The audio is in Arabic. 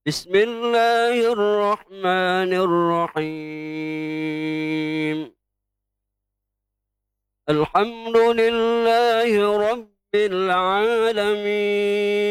بسم الله الرحمن الرحيم. الحمد لله رب العالمين.